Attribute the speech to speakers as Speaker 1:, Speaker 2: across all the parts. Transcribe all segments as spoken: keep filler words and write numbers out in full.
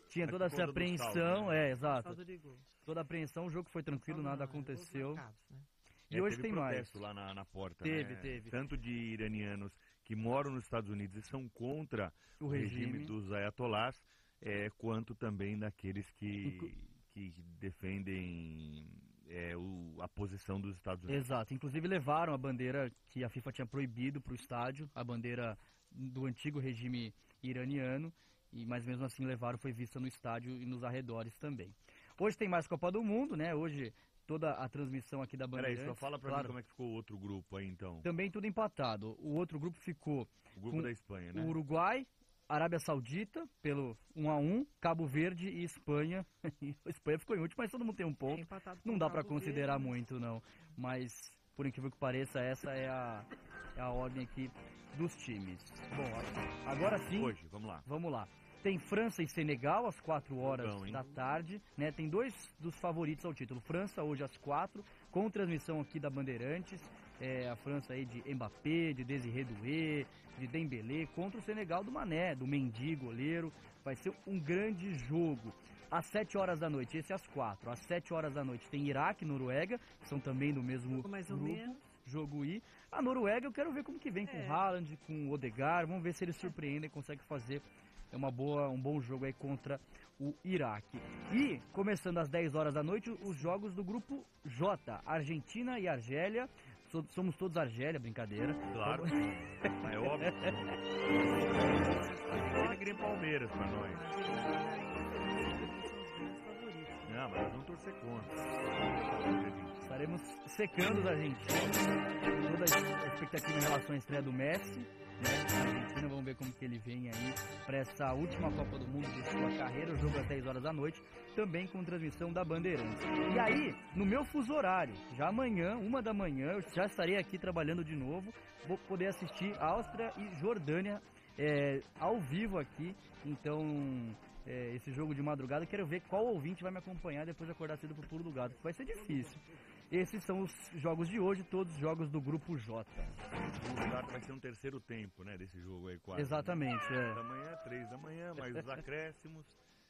Speaker 1: tinha
Speaker 2: Mas
Speaker 1: toda
Speaker 2: por
Speaker 1: essa
Speaker 2: conta do
Speaker 1: apreensão,
Speaker 2: saldo, né?
Speaker 1: é, exato.
Speaker 3: Saldo de gols.
Speaker 1: Toda a apreensão, o jogo foi tranquilo, nada
Speaker 3: Gols
Speaker 1: aconteceu.
Speaker 3: marcados, né?
Speaker 1: E
Speaker 2: É,
Speaker 1: hoje
Speaker 2: teve
Speaker 1: tem mais.
Speaker 2: protesto lá na, na porta,
Speaker 1: Teve,
Speaker 2: né?
Speaker 1: teve.
Speaker 2: Tanto de iranianos que moram nos Estados Unidos e são contra
Speaker 1: O
Speaker 2: o regime,
Speaker 1: regime.
Speaker 2: dos ayatolás, é, quanto também daqueles que, que defendem é, o, a posição dos Estados Unidos.
Speaker 1: Exato, inclusive levaram a bandeira que a FIFA tinha proibido para o estádio, a bandeira do antigo regime iraniano, e mas mesmo assim levaram, foi vista no estádio e nos arredores também. Hoje tem mais Copa do Mundo, né? Hoje toda a transmissão aqui da
Speaker 2: Peraí,
Speaker 1: Bandeirantes.
Speaker 2: só fala pra
Speaker 1: claro,
Speaker 2: mim como é que ficou o outro grupo aí, então.
Speaker 1: também tudo empatado. O outro grupo ficou
Speaker 2: O grupo
Speaker 1: com
Speaker 2: da Espanha, né?
Speaker 1: o Uruguai, Arábia Saudita, pelo um a um, Cabo Verde e Espanha. A Espanha ficou em último, mas todo mundo tem um ponto.
Speaker 3: É, empatado
Speaker 1: Não
Speaker 3: com
Speaker 1: dá pra
Speaker 3: Cabo
Speaker 1: considerar
Speaker 3: Verde, né?
Speaker 1: muito, não. Mas, por incrível que pareça, essa é a, é a ordem aqui dos times. Bom, agora sim,
Speaker 2: Hoje, vamos lá.
Speaker 1: vamos lá. Tem França e Senegal às quatro horas
Speaker 2: Jogão, hein?
Speaker 1: da tarde, né? Tem dois dos favoritos ao título. França hoje às quatro, com transmissão aqui da Bandeirantes. É, a França aí de Mbappé, de Désiré Doué, de Dembélé, contra o Senegal do Mané, do Mendy, goleiro. Vai ser um grande jogo. Às sete horas da noite, esse às quatro. Às sete horas da noite tem Iraque e Noruega, que são também do mesmo
Speaker 3: Jogo mais ou
Speaker 1: grupo.
Speaker 3: menos.
Speaker 1: Jogo I. A Noruega eu quero ver como que vem com
Speaker 3: É.
Speaker 1: o Haaland, com o Odegaard. Vamos ver se eles surpreendem e conseguem fazer é uma boa, um bom jogo aí contra o Iraque. E, começando às dez horas da noite, os jogos do grupo J. Argentina e Argélia. So- Somos todos Argélia, brincadeira.
Speaker 2: Claro. É óbvio. Alegria em Palmeiras pra nós. Não, mas nós vamos torcer contra.
Speaker 1: Estaremos secando os argentinos. Toda a expectativa em relação à estreia do Messi, né? A Argentina, vamos ver como que ele vem aí para essa última Copa do Mundo de sua carreira. O jogo às dez horas da noite, também com transmissão da Bandeirantes. E aí, no meu fuso horário, já amanhã, uma da manhã, eu já estarei aqui trabalhando de novo. Vou poder assistir Áustria e Jordânia é, ao vivo aqui. Então, é, esse jogo de madrugada, quero ver qual ouvinte vai me acompanhar depois de acordar cedo pro pulo do gato, que vai ser difícil. Esses são os jogos de hoje, todos os jogos do grupo J.
Speaker 2: Vai ser um terceiro tempo, né, desse jogo aí, quase.
Speaker 1: Exatamente, é.
Speaker 2: Da manhã, três da manhã, mais os acréscimos.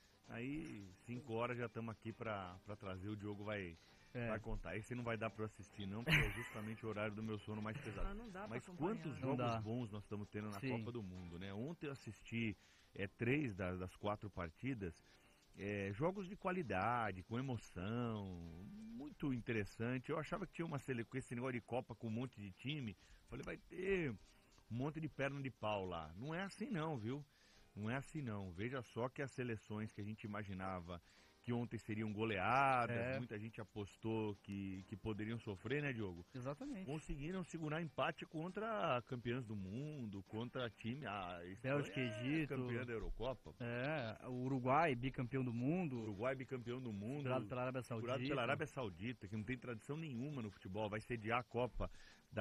Speaker 2: Aí, cinco horas já estamos aqui pra, pra trazer, o Diogo vai,
Speaker 1: É.
Speaker 2: vai contar. Esse não vai dar pra eu assistir, não, porque é justamente o horário do meu sono mais pesado.
Speaker 3: Ah, não dá pra
Speaker 2: Mas
Speaker 3: acompanhar.
Speaker 2: quantos
Speaker 1: Não
Speaker 2: jogos
Speaker 1: dá.
Speaker 2: bons nós estamos tendo na
Speaker 1: Sim.
Speaker 2: Copa do Mundo, né? Ontem eu assisti é, três das, das quatro partidas, é, jogos de qualidade, com emoção, muito interessante. Eu achava que tinha uma seleção, com esse negócio de Copa com um monte de time, falei, vai ter um monte de perna de pau lá. Não é assim não, viu? Não é assim não. Veja só que as seleções que a gente imaginava que ontem seriam goleadas,
Speaker 1: É.
Speaker 2: muita gente apostou que, que poderiam sofrer, né, Diogo?
Speaker 1: Exatamente.
Speaker 2: Conseguiram segurar empate contra campeãs do mundo, contra time, a Espanha
Speaker 1: Bélgica e
Speaker 2: é
Speaker 1: Egito.
Speaker 2: campeã da Eurocopa,
Speaker 1: É, o Uruguai, bicampeão do mundo,
Speaker 2: Uruguai bicampeão do mundo,
Speaker 1: jurado pela Arábia Saudita.
Speaker 2: jurado pela Arábia Saudita, que não tem tradição nenhuma no futebol, vai sediar a Copa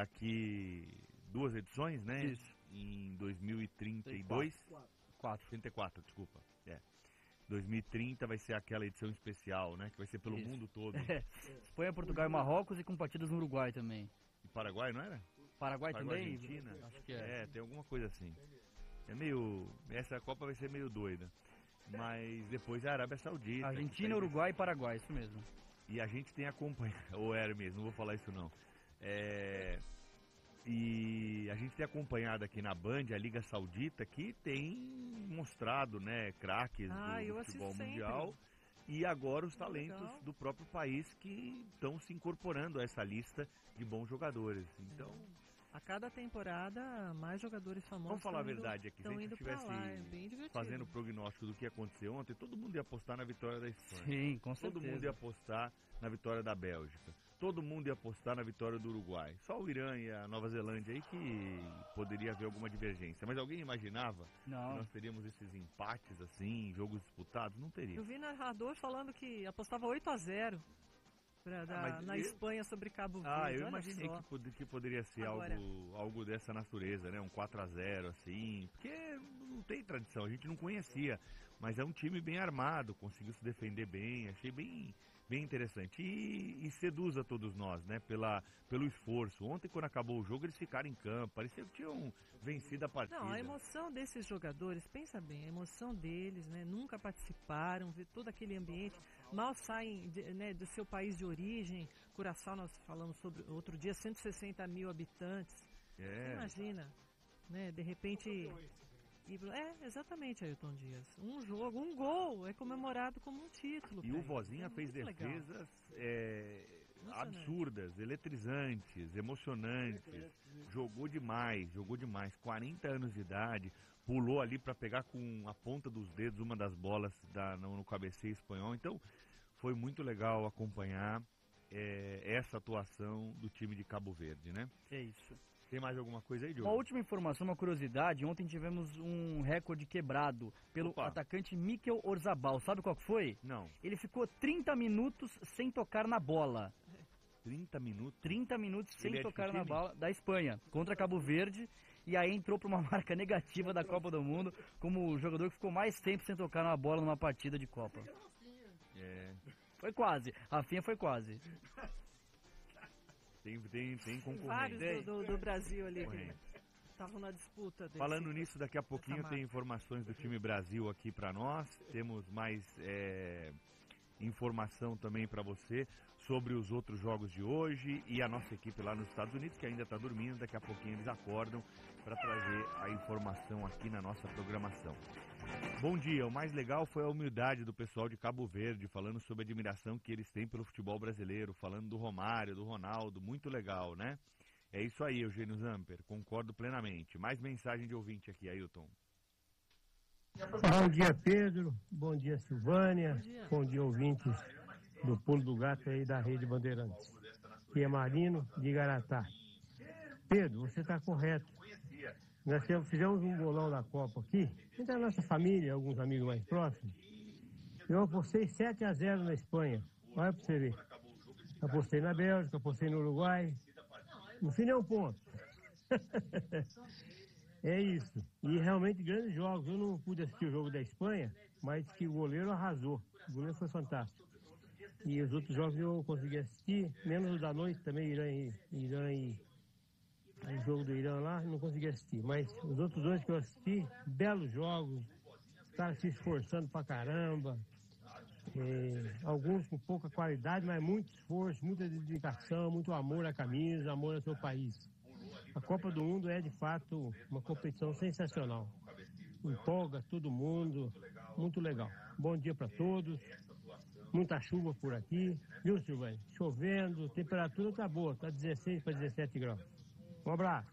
Speaker 2: daqui duas edições, né?
Speaker 1: Isso.
Speaker 2: Em dois mil e trinta e dois.
Speaker 1: Quatro.
Speaker 2: trinta e quatro, desculpa. É. dois mil e trinta vai ser aquela edição especial, né? Que vai ser pelo
Speaker 1: Isso.
Speaker 2: mundo todo.
Speaker 1: É. Espanha, Portugal e Marrocos e com partidas no Uruguai também.
Speaker 2: E Paraguai, não era?
Speaker 1: Paraguai,
Speaker 2: Paraguai,
Speaker 1: também?
Speaker 2: Argentina?
Speaker 1: Acho que é.
Speaker 2: É, tem alguma coisa assim. É meio... Essa Copa vai ser meio doida. Mas depois é a Arábia Saudita.
Speaker 1: Argentina,
Speaker 2: que tá-
Speaker 1: Uruguai e Paraguai, isso mesmo.
Speaker 2: E a gente tem acompanhado... Ou era mesmo, não vou falar isso não. É... E a gente tem acompanhado aqui na Band a Liga Saudita, que tem mostrado, né, craques
Speaker 3: Ah,
Speaker 2: do,
Speaker 3: eu
Speaker 2: do
Speaker 3: assisto
Speaker 2: futebol
Speaker 3: sempre.
Speaker 2: mundial. E agora os talentos
Speaker 3: Legal.
Speaker 2: do próprio país que estão se incorporando a essa lista de bons jogadores. Então,
Speaker 3: A cada temporada, mais jogadores famosos
Speaker 2: vamos falar a
Speaker 3: tão indo-
Speaker 2: verdade aqui. Se a
Speaker 3: tão
Speaker 2: gente
Speaker 3: indo pra
Speaker 2: estivesse
Speaker 3: lá, é bem divertido.
Speaker 2: fazendo o prognóstico do que ia acontecer ontem, todo mundo ia apostar na vitória da Espanha.
Speaker 1: Sim, com
Speaker 2: Todo
Speaker 1: certeza.
Speaker 2: mundo ia apostar na vitória da Bélgica. Todo mundo ia apostar na vitória do Uruguai. Só o Irã e a Nova Zelândia aí que poderia haver alguma divergência. Mas alguém imaginava que
Speaker 1: Não,
Speaker 2: nós teríamos esses empates assim, jogos disputados? Não teria.
Speaker 3: Eu vi narrador falando que apostava oito a zero pra dar-
Speaker 2: mas
Speaker 3: na
Speaker 2: eu-
Speaker 3: Espanha sobre Cabo Verde.
Speaker 2: Ah, eu
Speaker 3: olha
Speaker 2: imaginei
Speaker 3: só.
Speaker 2: que, pod- que poderia ser
Speaker 3: Agora-
Speaker 2: algo, algo dessa natureza, né? Um quatro a zero, assim. Porque não tem tradição, a gente não conhecia. Mas é um time bem armado, conseguiu se defender bem. Achei bem, bem interessante. E, e seduz a todos nós, né? Pela, pelo esforço. Ontem, quando acabou o jogo, eles ficaram em campo. Parecia que tinham vencido a partida.
Speaker 3: Não, a emoção desses jogadores, pensa bem, a emoção deles, né? Nunca participaram, ver todo aquele ambiente, mal saem de, né, do seu país de origem. Curaçao, nós falamos sobre outro dia, cento e sessenta mil habitantes.
Speaker 2: É.
Speaker 3: Imagina, né? De repente... É, exatamente, Ailton Dias. Um jogo, um gol é comemorado como um título.
Speaker 2: E o Vozinha
Speaker 3: é
Speaker 2: fez defesas é, absurdas, eletrizantes, emocionantes. Jogou demais, jogou demais. quarenta anos de idade, pulou ali para pegar com a ponta dos dedos uma das bolas da, no, no cabeceio espanhol. Então, foi muito legal acompanhar é, essa atuação do time de Cabo Verde, né?
Speaker 1: É isso.
Speaker 2: Tem mais alguma coisa aí, Diogo?
Speaker 1: Uma última informação, uma curiosidade. Ontem tivemos um recorde quebrado pelo
Speaker 2: Opa.
Speaker 1: atacante Mikel Orzabal. Sabe qual que foi?
Speaker 2: Não.
Speaker 1: Ele ficou trinta minutos sem tocar na bola.
Speaker 2: trinta minutos?
Speaker 1: trinta minutos sem
Speaker 2: Ele é de
Speaker 1: tocar
Speaker 2: que
Speaker 1: na
Speaker 2: time?
Speaker 1: bola da Espanha, contra Cabo Verde. E aí entrou para uma marca negativa da Copa do Mundo como o jogador que ficou mais tempo sem tocar na bola numa partida de Copa.
Speaker 2: É.
Speaker 1: Foi quase. Rafinha foi quase.
Speaker 2: Tem, tem, tem concorrente.
Speaker 3: Vários do, do, do Brasil ali que estavam na disputa. Desse,
Speaker 2: Falando nisso, daqui a pouquinho
Speaker 3: marca.
Speaker 2: tem informações do time Brasil aqui para nós. Temos mais é, informação também para você sobre os outros jogos de hoje e a nossa equipe lá nos Estados Unidos, que ainda está dormindo. Daqui a pouquinho eles acordam para trazer a informação aqui na nossa programação. Bom dia, o mais legal foi a humildade do pessoal de Cabo Verde, falando sobre a admiração que eles têm pelo futebol brasileiro, falando do Romário, do Ronaldo, muito legal, né? É isso aí, Eugênio Zamper, concordo plenamente. Mais mensagem de ouvinte aqui, Ailton.
Speaker 4: Bom dia, Pedro, bom dia, Silvânia,
Speaker 3: Bom dia.
Speaker 4: bom dia, ouvintes do Pulo do Gato aí da Rede Bandeirantes. Aqui é Marino de Garatá. Pedro, você está correto. Nós fizemos um bolão da Copa aqui, entre a nossa família, alguns amigos mais próximos. Eu apostei sete a zero na Espanha. Olha para você ver. Apostei na Bélgica, apostei no Uruguai. No fim é um ponto. É isso. E realmente grandes jogos. Eu não pude assistir o jogo da Espanha, mas que o goleiro arrasou. O goleiro foi fantástico. E os outros jogos eu consegui assistir, menos o da noite também, Irã e... Irã e o jogo do Irã lá, não consegui assistir. Mas os outros dois que eu assisti, belos jogos, os caras se esforçando pra caramba. É, alguns com pouca qualidade, mas muito esforço, muita dedicação, muito amor à camisa, amor ao seu país. A Copa do Mundo é, de fato, uma competição sensacional. Empolga todo mundo, muito legal. Bom dia para todos. Muita chuva por aqui, viu, Silvânia? Chovendo, temperatura tá boa, tá dezesseis para dezessete graus. Um abraço.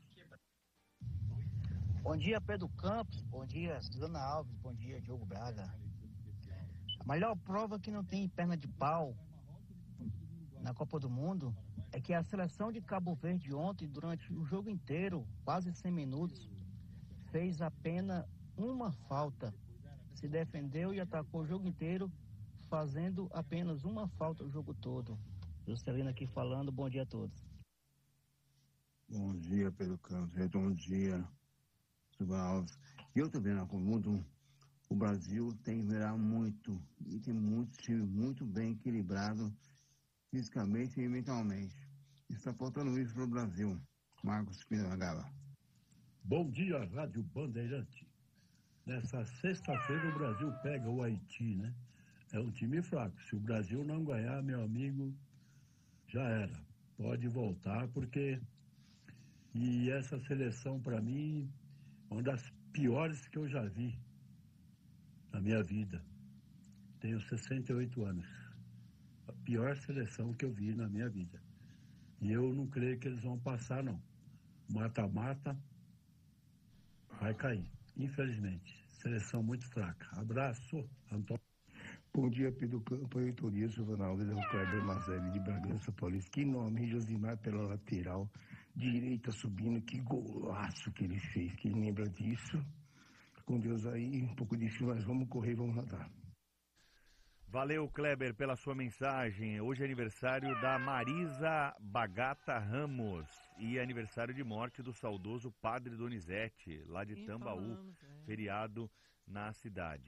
Speaker 5: Bom dia, Pedro Campos. Bom dia, Suzana Alves. Bom dia, Diogo Braga. A melhor prova que não tem perna de pau na Copa do Mundo é que a seleção de Cabo Verde ontem, durante o jogo inteiro, quase cem minutos, fez apenas uma falta. Se defendeu e atacou o jogo inteiro, fazendo apenas uma falta o jogo todo. Juscelino aqui falando. Bom dia a todos.
Speaker 6: Bom dia, Pedro Campos. Bom dia, Silva Alves. Eu também na Copa do Mundo, o Brasil tem que virar muito. E tem muito time muito bem equilibrado, fisicamente e mentalmente. Está faltando isso para o Brasil. Marcos Pinagala.
Speaker 7: Bom dia, Rádio Bandeirante. Nessa sexta-feira o Brasil pega o Haiti, né? É um time fraco. Se o Brasil não ganhar, meu amigo, já era. Pode voltar, porque... E essa seleção, para mim, é uma das piores que eu já vi na minha vida. Tenho sessenta e oito anos. A pior seleção que eu vi na minha vida. E eu não creio que eles vão passar, não. Mata-mata, vai cair. Infelizmente. Seleção muito fraca. Abraço, Antônio.
Speaker 6: Bom dia, Pedro Campos, Heitoria, Silvana Alves, é o Kleber Mazelli de Bragança Paulista. Que nome, Josimar pela lateral, direita subindo, que golaço que ele fez. Quem lembra disso? Com Deus aí, um pouco difícil, mas vamos correr, vamos nadar.
Speaker 2: Valeu, Kleber, pela sua mensagem. Hoje é aniversário da Marisa Bagata Ramos e aniversário de morte do saudoso Padre Donizete, lá de
Speaker 3: Sim,
Speaker 2: Tambaú,
Speaker 3: falamos, é.
Speaker 2: feriado na cidade.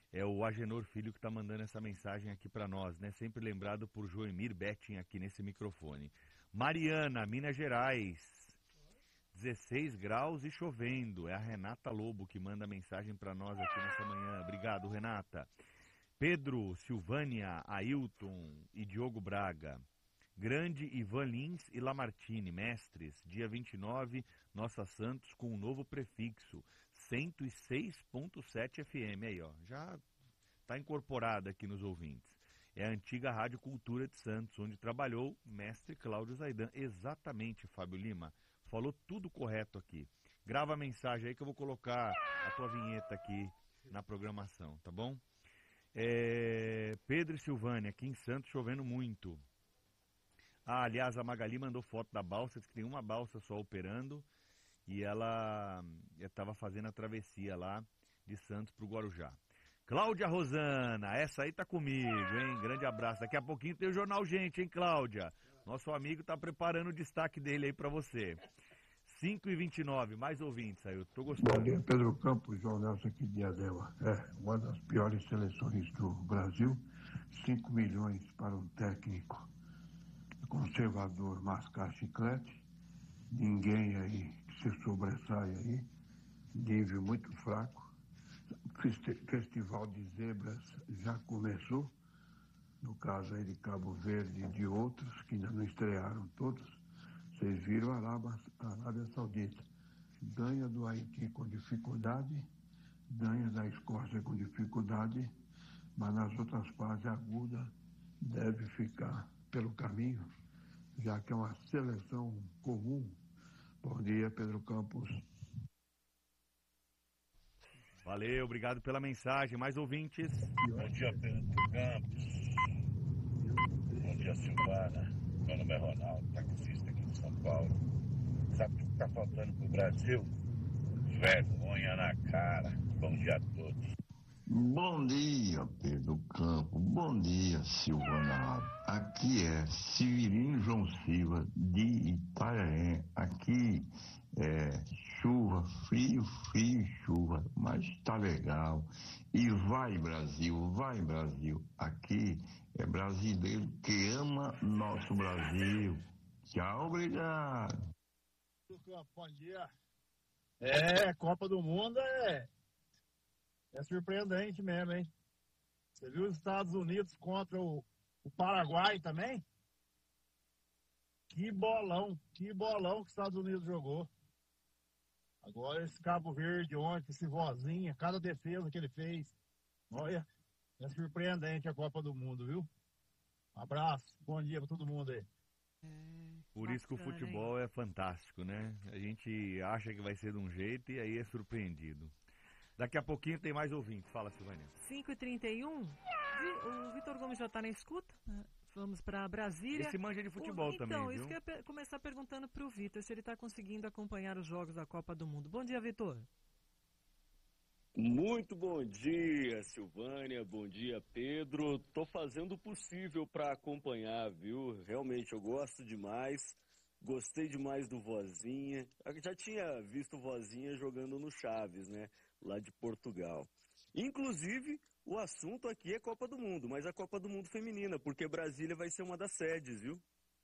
Speaker 2: É o Agenor Filho que está mandando essa mensagem aqui para nós, né? Sempre lembrado por Joemir Betting aqui nesse microfone. Mariana, Minas Gerais, dezesseis graus e chovendo. É a Renata Lobo que manda mensagem para nós aqui nessa manhã. Obrigado, Renata. Pedro, Silvânia, Ailton e Diogo Braga. Grande Ivan Lins e Lamartine, mestres, dia vinte e nove, Nossa Santos com um novo prefixo, cento e seis ponto sete F M, aí ó, já está incorporada aqui nos ouvintes. É a antiga Rádio Cultura de Santos, onde trabalhou mestre Cláudio Zaidan. Exatamente, Fábio Lima, falou tudo correto aqui. Grava a mensagem aí que eu vou colocar a tua vinheta aqui na programação, tá bom? É... Pedro e Silvânia, aqui em Santos chovendo muito. Ah, aliás, a Magali mandou foto da balsa, diz que tem uma balsa só operando e ela estava fazendo a travessia lá de Santos para o Guarujá. Cláudia Rosana, essa aí tá comigo, hein? Grande abraço. Daqui a pouquinho tem o Jornal Gente, hein, Cláudia? Nosso amigo tá preparando o destaque dele aí para você. cinco e vinte e nove, mais ouvintes aí, eu tô gostando.
Speaker 7: Bom dia, Pedro Campos, João Nelson aqui de Diadema. É, uma das piores seleções do Brasil, cinco milhões para um técnico conservador mascar chiclete, ninguém aí que se sobressai aí, nível muito fraco. Festival de Zebras já começou, no caso aí de Cabo Verde e de outros que ainda não estrearam todos. Vocês viram a Arábia, a Arábia Saudita, ganha do Haiti com dificuldade, ganha da Escócia com dificuldade, mas nas outras fases agudas deve ficar pelo caminho, já que é uma seleção comum. Bom dia, Pedro Campos.
Speaker 2: Valeu, obrigado pela mensagem. Mais ouvintes.
Speaker 8: Bom dia, Pedro Campos. Bom dia, Silvana. Meu nome é Ronaldo, taxista aqui de São Paulo. Sabe o que está faltando pro Brasil? Vergonha na cara. Bom dia a todos.
Speaker 9: Bom dia, Pedro Campos. Bom dia, Silvana. Aqui é Severino João Silva, de Itanhaém. Aqui é chuva, frio, frio, chuva, mas tá legal. E vai, Brasil, vai, Brasil. Aqui é brasileiro que ama nosso Brasil. Tchau, obrigado.
Speaker 10: Bom dia. É, Copa do Mundo é... É surpreendente mesmo, hein? Você viu os Estados Unidos contra o, o Paraguai também? Que bolão, que bolão que os Estados Unidos jogou. Agora esse Cabo Verde ontem, esse Vozinha, cada defesa que ele fez. Olha, é surpreendente a Copa do Mundo, viu? Um abraço, bom dia pra todo mundo aí.
Speaker 2: Por isso que o futebol é fantástico, né? A gente acha que vai ser de um jeito e aí é surpreendido. Daqui a pouquinho tem mais ouvintes. Fala, Silvânia.
Speaker 3: cinco e trinta e um, o Vitor Gomes já está na escuta. Vamos para Brasília.
Speaker 2: Esse manja de futebol
Speaker 3: o,
Speaker 2: também,
Speaker 3: Então,
Speaker 2: viu?
Speaker 3: isso que eu ia começar perguntando para o Vitor, se ele está conseguindo acompanhar os jogos da Copa do Mundo. Bom dia, Vitor.
Speaker 11: Muito bom dia, Silvânia. Bom dia, Pedro. Tô fazendo o possível para acompanhar, viu? Realmente, eu gosto demais. Gostei demais do Vozinha. Eu já tinha visto o Vozinha jogando no Chaves, né? Lá de Portugal. Inclusive, o assunto aqui é Copa do Mundo, mas a Copa do Mundo feminina, porque Brasília vai ser uma das sedes, viu?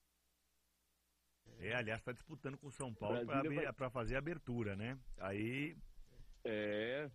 Speaker 2: É, aliás, está disputando com São Paulo para vai... fazer a abertura, né? Aí...
Speaker 11: É...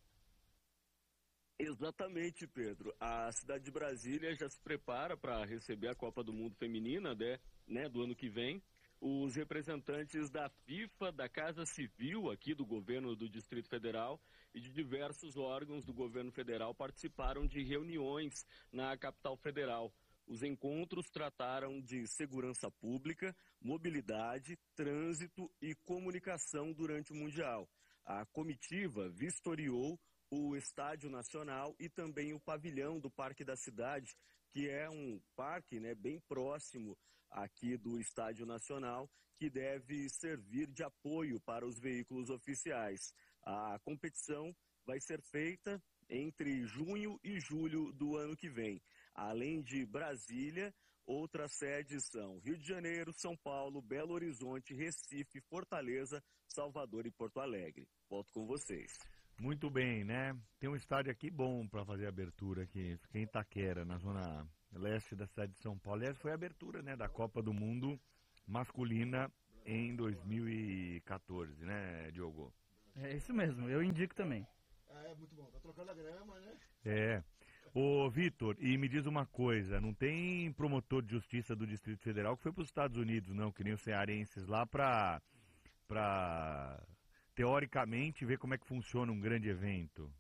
Speaker 11: Exatamente, Pedro. A cidade de Brasília já se prepara para receber a Copa do Mundo feminina, né, né, do ano que vem. Os representantes da FIFA, da Casa Civil aqui do governo do Distrito Federal e de diversos órgãos do governo federal participaram de reuniões na capital federal. Os encontros trataram de segurança pública, mobilidade, trânsito e comunicação durante o Mundial. A comitiva vistoriou o Estádio Nacional e também o pavilhão do Parque da Cidade, que é um parque, né, bem próximo aqui do Estádio Nacional, que deve servir de apoio para os veículos oficiais. A competição vai ser feita entre junho e julho do ano que vem. Além de Brasília, outras sedes são Rio de Janeiro, São Paulo, Belo Horizonte, Recife, Fortaleza, Salvador e Porto Alegre. Volto com vocês.
Speaker 2: Muito bem, né? Tem um estádio aqui bom para fazer a abertura aqui, fica em Itaquera, na zona leste da cidade de São Paulo. Essa foi a abertura, né, da Copa do Mundo masculina em dois mil e quatorze, né, Diogo?
Speaker 1: É isso mesmo, eu indico também.
Speaker 12: É, muito bom, tá trocando a grama, né?
Speaker 2: É. Ô, Vitor, e me diz uma coisa, não tem promotor de justiça do Distrito Federal que foi para os Estados Unidos, não, que nem os cearenses lá para... pra... teoricamente, ver como é que funciona um grande evento?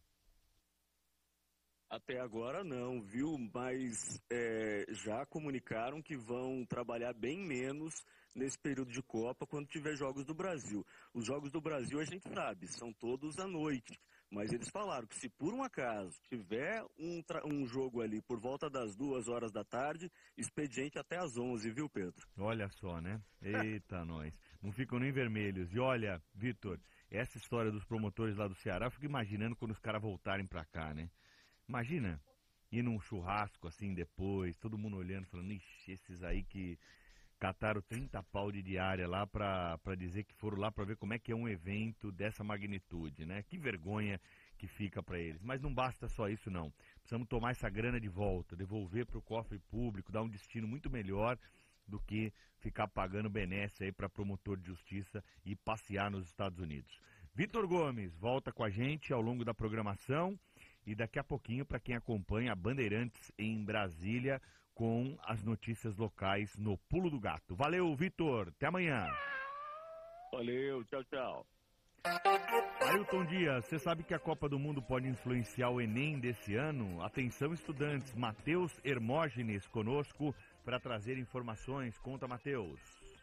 Speaker 11: Até agora não, viu? Mas é, já comunicaram que vão trabalhar bem menos nesse período de Copa quando tiver Jogos do Brasil. Os Jogos do Brasil a gente sabe, são todos à noite. Mas eles falaram que se por um acaso tiver um, um jogo ali por volta das duas horas da tarde, expediente até às onze, viu, Pedro?
Speaker 2: Olha só, né? Eita, nós. Não ficam nem vermelhos. E olha, Vitor, essa história dos promotores lá do Ceará, eu fico imaginando quando os caras voltarem pra cá, né? Imagina ir num churrasco assim depois, todo mundo olhando, falando, ixi, esses aí que cataram trinta pau de diária lá pra, pra dizer que foram lá pra ver como é que é um evento dessa magnitude, né? Que vergonha que fica pra eles. Mas não basta só isso, não. Precisamos tomar essa grana de volta, devolver pro cofre público, dar um destino muito melhor do que ficar pagando benesse aí pra promotor de justiça e passear nos Estados Unidos. Vitor Gomes volta com a gente ao longo da programação e daqui a pouquinho para quem acompanha a Bandeirantes em Brasília com as notícias locais no Pulo do Gato. Valeu, Vitor. Até amanhã.
Speaker 11: Valeu, tchau, tchau.
Speaker 2: Ailton Dias, você sabe que a Copa do Mundo pode influenciar o Enem desse ano? Atenção, estudantes. Matheus Hermógenes conosco para trazer informações. Conta, Matheus.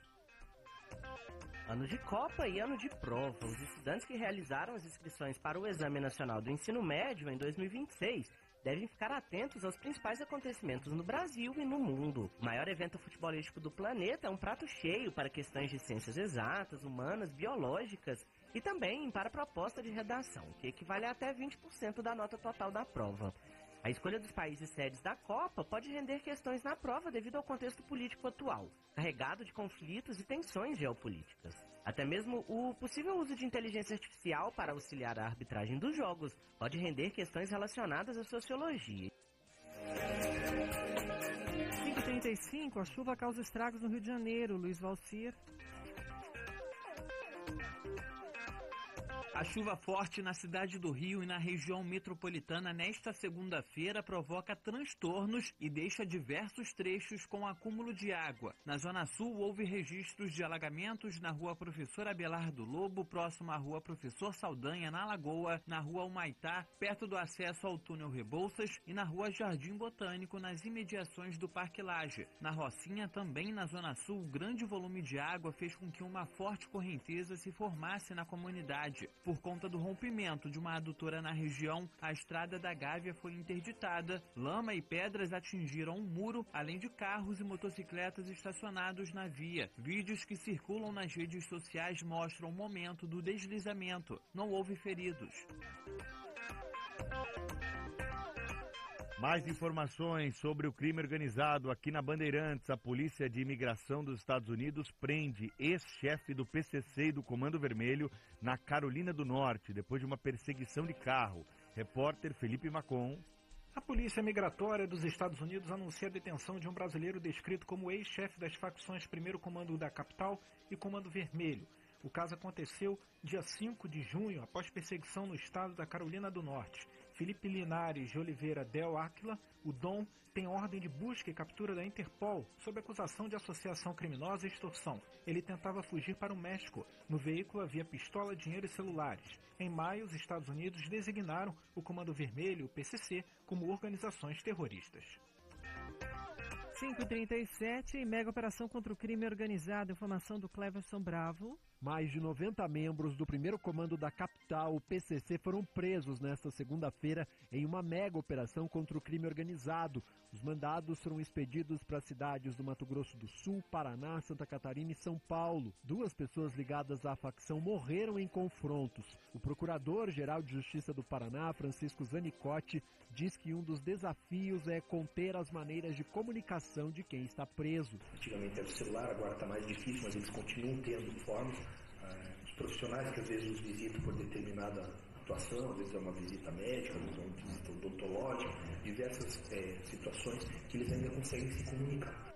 Speaker 13: Ano de Copa e ano de prova. Os estudantes que realizaram as inscrições para o Exame Nacional do Ensino Médio em dois mil e vinte e seis devem ficar atentos aos principais acontecimentos no Brasil e no mundo. O maior evento futebolístico do planeta é um prato cheio para questões de ciências exatas, humanas, biológicas e também para a proposta de redação, que equivale a até vinte por cento da nota total da prova. A escolha dos países sedes da Copa pode render questões na prova devido ao contexto político atual, carregado de conflitos e tensões geopolíticas. Até mesmo o possível uso de inteligência artificial para auxiliar a arbitragem dos jogos pode render questões relacionadas à sociologia.
Speaker 3: cinco e trinta e cinco, a chuva causa estragos no Rio de Janeiro. Luiz Valcir.
Speaker 14: A chuva forte na cidade do Rio e na região metropolitana nesta segunda-feira provoca transtornos e deixa diversos trechos com acúmulo de água. Na Zona Sul, houve registros de alagamentos na Rua Professor Abelardo Lobo, próximo à Rua Professor Saldanha, na Lagoa, na Rua Humaitá, perto do acesso ao túnel Rebouças e na Rua Jardim Botânico, nas imediações do Parque Lage. Na Rocinha, também na Zona Sul, grande volume de água fez com que uma forte correnteza se formasse na comunidade. Por conta do rompimento de uma adutora na região, a estrada da Gávea foi interditada. Lama e pedras atingiram um muro, além de carros e motocicletas estacionados na via. Vídeos que circulam nas redes sociais mostram o momento do deslizamento. Não houve feridos.
Speaker 2: Mais informações sobre o crime organizado aqui na Bandeirantes. A Polícia de Imigração dos Estados Unidos prende ex-chefe do P C C e do Comando Vermelho na Carolina do Norte, depois de uma perseguição de carro. Repórter Felipe Macon.
Speaker 15: A Polícia Migratória dos Estados Unidos anuncia a detenção de um brasileiro descrito como ex-chefe das facções Primeiro Comando da Capital e Comando Vermelho. O caso aconteceu dia cinco de junho, após perseguição no estado da Carolina do Norte. Felipe Linares de Oliveira Del Áquila, o Dom, tem ordem de busca e captura da Interpol sob acusação de associação criminosa e extorsão. Ele tentava fugir para o México. No veículo havia pistola, dinheiro e celulares. Em maio, os Estados Unidos designaram o Comando Vermelho, o P C C, como organizações terroristas.
Speaker 3: cinco e trinta e sete, mega operação contra o crime organizado. Informação do Cleverson Bravo.
Speaker 16: Mais de noventa membros do primeiro comando da capital, o P C C, foram presos nesta segunda-feira em uma mega operação contra o crime organizado. Os mandados foram expedidos para cidades do Mato Grosso do Sul, Paraná, Santa Catarina e São Paulo. Duas pessoas ligadas à facção morreram em confrontos. O Procurador-Geral de Justiça do Paraná, Francisco Zanicotti, diz que um dos desafios é conter as maneiras de comunicação de quem está preso.
Speaker 17: Antigamente era o celular, agora está mais difícil, mas eles continuam tendo formas. Os profissionais que às vezes os visitam por determinada situação, às vezes é uma visita médica, às vezes é uma visita odontológica, diversas é, situações que eles ainda conseguem se comunicar.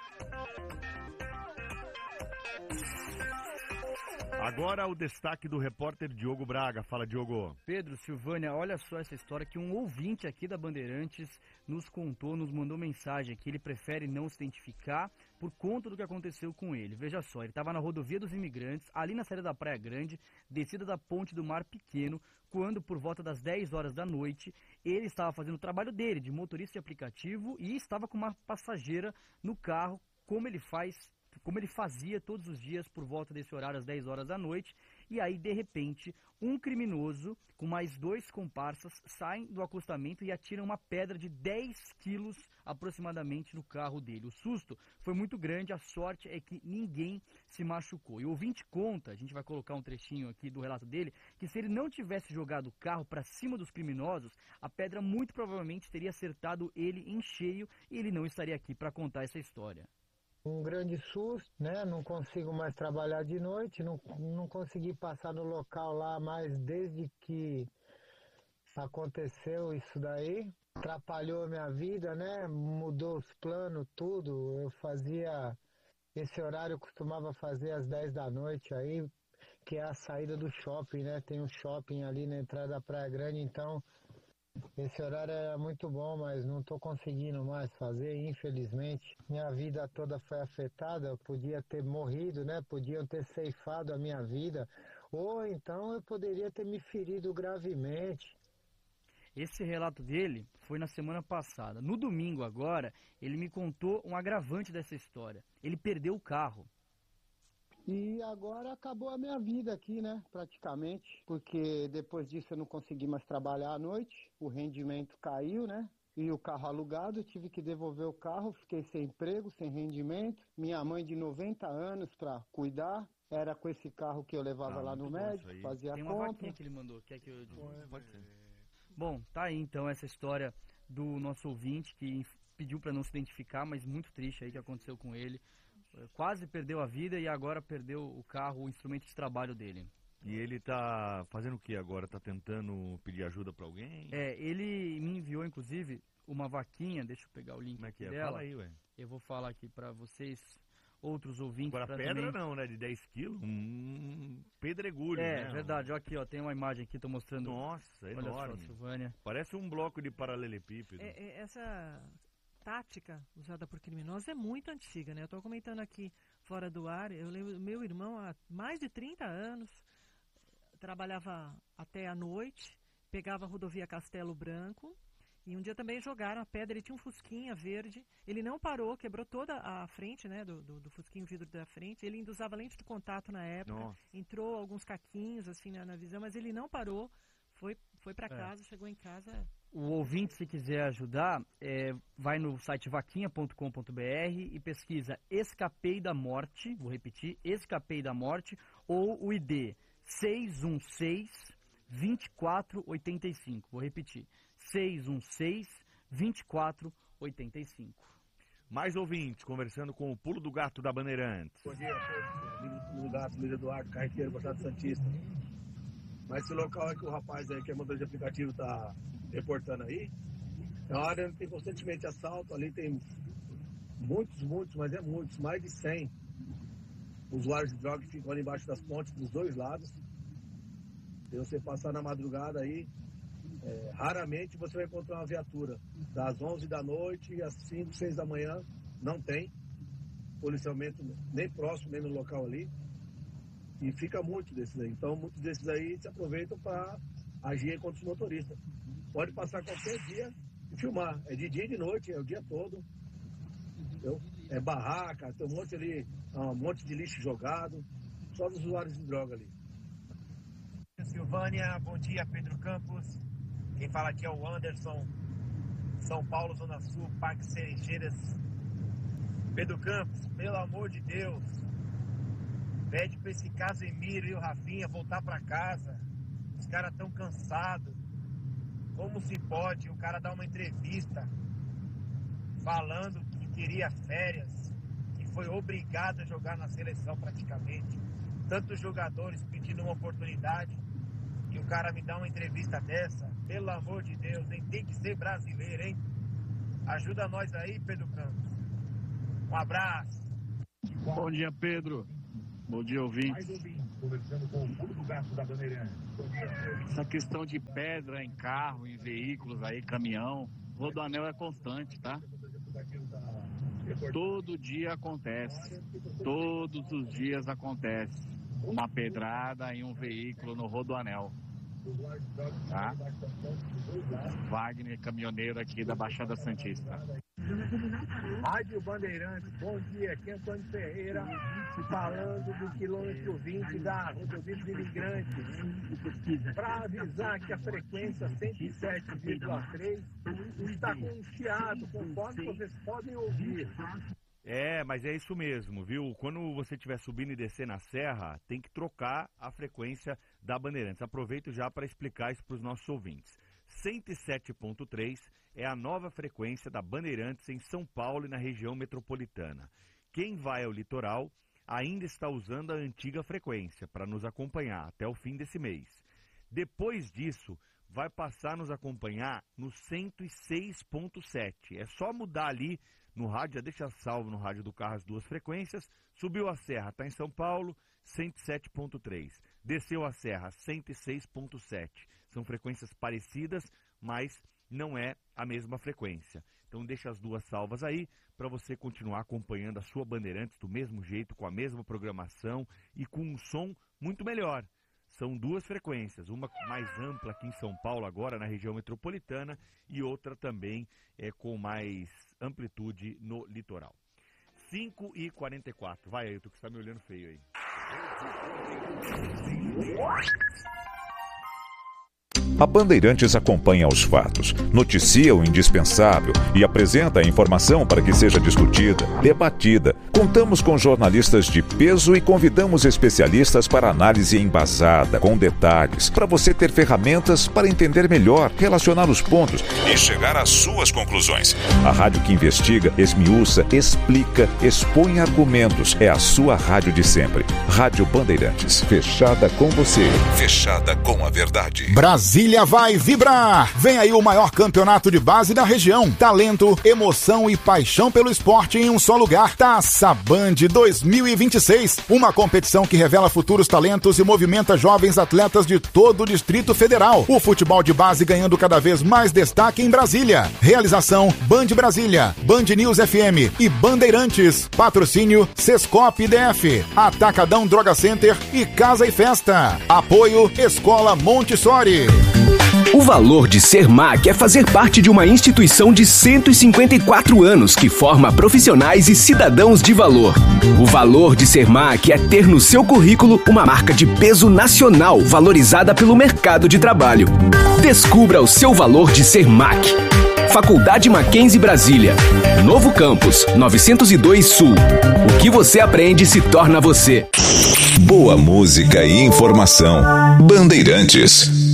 Speaker 2: Agora o destaque do repórter Diogo Braga. Fala, Diogo.
Speaker 1: Pedro, Silvânia, olha só essa história que um ouvinte aqui da Bandeirantes nos contou, nos mandou mensagem que ele prefere não se identificar por conta do que aconteceu com ele. Veja só, ele estava na rodovia dos Imigrantes, ali na saída da Praia Grande, descida da ponte do Mar Pequeno, quando por volta das dez horas da noite, ele estava fazendo o trabalho dele, de motorista de aplicativo, e estava com uma passageira no carro, como ele faz como ele fazia todos os dias por volta desse horário, às dez horas da noite, e aí, de repente, um criminoso com mais dois comparsas saem do acostamento e atiram uma pedra de dez quilos aproximadamente no carro dele. O susto foi muito grande, a sorte é que ninguém se machucou. E o ouvinte conta, a gente vai colocar um trechinho aqui do relato dele, que se ele não tivesse jogado o carro para cima dos criminosos, a pedra muito provavelmente teria acertado ele em cheio e ele não estaria aqui para contar essa história.
Speaker 18: Um grande susto, né? Não consigo mais trabalhar de noite, não, não consegui passar no local lá mais desde que aconteceu isso daí. Atrapalhou a minha vida, né? Mudou os planos, tudo. Eu fazia, esse horário eu costumava fazer às dez da noite aí, que é a saída do shopping, né? Tem um shopping ali na entrada da Praia Grande, então esse horário era muito bom, mas não estou conseguindo mais fazer, infelizmente. Minha vida toda foi afetada, eu podia ter morrido, né? Podiam ter ceifado a minha vida, ou então eu poderia ter me ferido gravemente.
Speaker 1: Esse relato dele foi na semana passada. No domingo agora, ele me contou um agravante dessa história. Ele perdeu o carro.
Speaker 18: E agora acabou a minha vida aqui, né, praticamente, porque depois disso eu não consegui mais trabalhar à noite, o rendimento caiu, né, e o carro alugado, eu tive que devolver o carro, fiquei sem emprego, sem rendimento, minha mãe de noventa anos para cuidar, era com esse carro que eu levava ah, lá no médico, fazia
Speaker 1: Tem
Speaker 18: a
Speaker 1: uma
Speaker 18: compra.
Speaker 1: vaquinha que ele mandou, quer que eu... Pode ser. Bom, tá aí então essa história do nosso ouvinte que pediu para não se identificar, mas muito triste aí que aconteceu com ele. Quase perdeu a vida e agora perdeu o carro, o instrumento de trabalho dele.
Speaker 2: E ele tá fazendo o que agora? Tá tentando pedir ajuda para alguém?
Speaker 1: É, ele me enviou inclusive uma vaquinha, deixa eu pegar o link.
Speaker 2: Como é que é?
Speaker 1: Dela.
Speaker 2: Fala aí, ué.
Speaker 1: Eu vou falar aqui para vocês, outros ouvintes.
Speaker 2: Agora pedra
Speaker 1: também...
Speaker 2: não, né? De dez quilos? Um pedregulho,
Speaker 1: é,
Speaker 2: né?
Speaker 1: É, verdade. Olha aqui, ó, tem uma imagem aqui, tô mostrando.
Speaker 2: Nossa, é
Speaker 1: Olha
Speaker 2: enorme.
Speaker 1: Só, Silvânia.
Speaker 2: Parece um bloco de paralelepípedo.
Speaker 3: É, é, essa tática usada por criminosos é muito antiga, né? Eu tô comentando aqui fora do ar, eu lembro, meu irmão há mais de trinta anos trabalhava até a noite, pegava a rodovia Castelo Branco e um dia também jogaram a pedra, ele tinha um fusquinha verde, ele não parou, quebrou toda a frente, né, do, do, do fusquinho vidro da frente, ele ainda usava lente de contato na época, Nossa. entrou alguns caquinhos assim na, na visão, mas ele não parou, foi, foi para casa, é. chegou em casa...
Speaker 1: O ouvinte, se quiser ajudar, é, vai no site vaquinha ponto com ponto b r e pesquisa Escapei da Morte, vou repetir, Escapei da Morte, ou o I D seis um seis, dois quatro oito cinco. Vou repetir, seis um seis, dois quatro oito cinco.
Speaker 2: Mais ouvintes, conversando com o Pulo do Gato da Bandeirantes.
Speaker 19: Bom dia, Pulo do Gato, Luiz Eduardo, carreteiro, Baixada Santista. Mas esse local é que o rapaz aí, que é motorista de aplicativo, tá reportando aí, é uma área onde tem constantemente assalto, ali tem muitos, muitos, mas é muitos, mais de cem usuários de droga que ficam ali embaixo das pontes dos dois lados. Se você passar na madrugada aí, é, raramente você vai encontrar uma viatura. Das onze da noite às cinco, seis da manhã, não tem policiamento nem próximo, nem no local ali. E fica muito desses aí. Então, muitos desses aí se aproveitam para agir contra os motoristas. Pode passar qualquer dia e filmar. É de dia e de noite, é o dia todo. Entendeu? É barraca, tem um monte ali, um monte de lixo jogado. Só dos usuários de droga ali.
Speaker 20: Silvânia, bom dia, Pedro Campos. Quem fala aqui é o Anderson, São Paulo, Zona Sul, Parque Cerejeiras. Pedro Campos, pelo amor de Deus, pede para esse Casemiro e o Rafinha voltar para casa. Os caras estão cansados. Como se pode o cara dar uma entrevista falando que queria férias, que foi obrigado a jogar na seleção praticamente. Tantos jogadores pedindo uma oportunidade. que o cara me dá uma entrevista dessa. Pelo amor de Deus, nem tem que ser brasileiro, hein? Ajuda nós aí, Pedro Campos. Um abraço.
Speaker 21: Bom dia, Pedro. Bom dia, ouvintes. Essa questão de pedra em carro, em veículos aí, caminhão, Rodoanel é constante, tá? Todo dia acontece. Todos os dias acontece uma pedrada em um veículo no Rodoanel. Tá? Wagner, caminhoneiro aqui da Baixada Santista.
Speaker 20: Rádio Bandeirantes, bom dia, aqui é Antônio Ferreira, falando do quilômetro vinte da rodovia dos Imigrantes, para avisar que a frequência cento e sete vírgula três está com um chiado, conforme vocês podem ouvir.
Speaker 2: É, mas é isso mesmo, viu? Quando você estiver subindo e descendo a serra, tem que trocar a frequência da Bandeirantes. Aproveito já para explicar isso para os nossos ouvintes. cento e sete ponto três é a nova frequência da Bandeirantes em São Paulo e na região metropolitana. Quem vai ao litoral ainda está usando a antiga frequência para nos acompanhar até o fim desse mês. Depois disso, vai passar a nos acompanhar no cento e seis ponto sete. É só mudar ali no rádio, já deixa salvo no rádio do carro as duas frequências. Subiu a serra, está em São Paulo, cento e sete ponto três. Desceu a serra, cento e seis ponto sete. São frequências parecidas, mas não é a mesma frequência. Então deixa as duas salvas aí para você continuar acompanhando a sua Bandeirantes do mesmo jeito, com a mesma programação e com um som muito melhor. São duas frequências, uma mais ampla aqui em São Paulo agora, na região metropolitana, e outra também é, com mais amplitude no litoral. cinco e quarenta e quatro. Vai aí, tu que está me olhando feio aí.
Speaker 22: A Bandeirantes acompanha os fatos, noticia o indispensável e apresenta a informação para que seja discutida, debatida. Contamos com jornalistas de peso e convidamos especialistas para análise embasada, com detalhes, para você ter ferramentas para entender melhor, relacionar os pontos e chegar às suas conclusões. A rádio que investiga, esmiuça, explica, expõe argumentos. É a sua rádio de sempre. Rádio Bandeirantes, fechada com você, fechada com a verdade.
Speaker 23: Brasília vai vibrar! Vem aí o maior campeonato de base da região. Talento, emoção e paixão pelo esporte em um só lugar. Taça Band dois mil e vinte e seis. Uma competição que revela futuros talentos e movimenta jovens atletas de todo o Distrito Federal. O futebol de base ganhando cada vez mais destaque em Brasília. Realização Band Brasília, Band News F M e Bandeirantes. Patrocínio Sescop D F, Atacadão Droga Center e Casa e Festa. Apoio Escola Montessori.
Speaker 24: O valor de ser M A C é fazer parte de uma instituição de cento e cinquenta e quatro anos que forma profissionais e cidadãos de valor. O valor de ser M A C é ter no seu currículo uma marca de peso nacional valorizada pelo mercado de trabalho. Descubra o seu valor de ser M A C. Faculdade Mackenzie Brasília. Novo Campus, novecentos e dois Sul. O que você aprende se torna você.
Speaker 22: Boa música e informação. Bandeirantes.